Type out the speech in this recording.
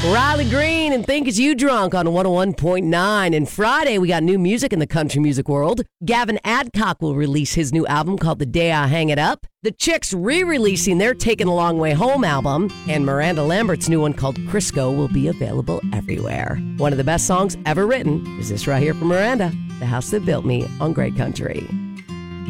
Riley Green and Think Is You Drunk on 101.9. And Friday, we got new music in the country music world. Gavin Adcock will release his new album called The Day I Hang It Up. The Chicks re-releasing their Taking a Long Way Home album. And Miranda Lambert's new one called Crisco will be available everywhere. One of the best songs ever written is this right here from Miranda, The House That Built Me on Great Country.